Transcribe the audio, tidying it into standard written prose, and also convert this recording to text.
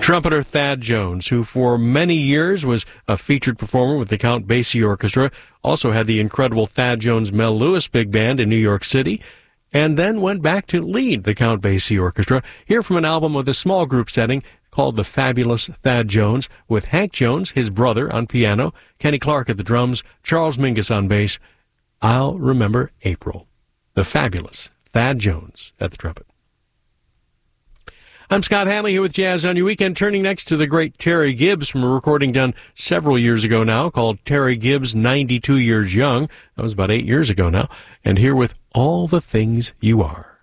Trumpeter Thad Jones, who for many years was a featured performer with the Count Basie Orchestra, also had the incredible Thad Jones Mel Lewis Big Band in New York City, and then went back to lead the Count Basie Orchestra. Here from an album with a small group setting called The Fabulous Thad Jones, with Hank Jones, his brother, on piano, Kenny Clark at the drums, Charles Mingus on bass. I'll Remember April. The Fabulous Thad Jones at the trumpet. I'm Scott Hanley here with Jazz on Your Weekend, turning next to the great Terry Gibbs from a recording done several years ago now called Terry Gibbs 92 Years Young. That was about 8 years ago now. And here with All the Things You Are.